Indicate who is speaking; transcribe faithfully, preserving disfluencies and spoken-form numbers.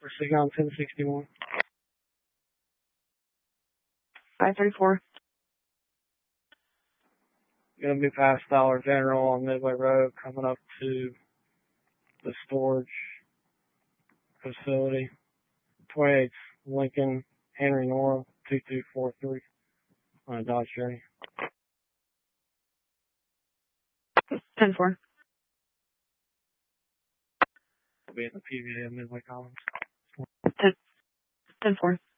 Speaker 1: Proceeding on ten sixty-one.
Speaker 2: five thirty-four.
Speaker 1: Going to be past Dollar General on Midway Road, coming up to the storage facility. twenty-eight Lincoln Henry Nora two two four three on a Dodge Journey.
Speaker 2: ten four.
Speaker 1: Will be in the P V A of Midway Collins.
Speaker 2: ten, ten four.